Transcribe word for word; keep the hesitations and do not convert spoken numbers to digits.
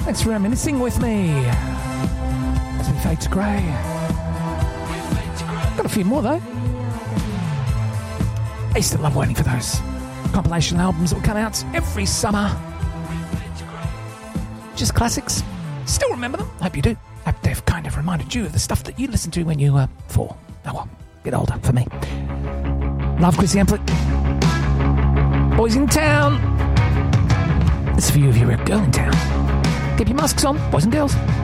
Thanks for reminiscing with me as we fade to grey. Got a few more though. I used to love waiting for those compilation albums that would come out every summer. Just classics. Still remember them? Hope you do. Hope they've kind of reminded you of the stuff that you listened to when you were four. Oh well, a bit older for me. Love Chrissy Amplet. Boys in town. This is for you if you're a girl in town. Keep your masks on, boys and girls.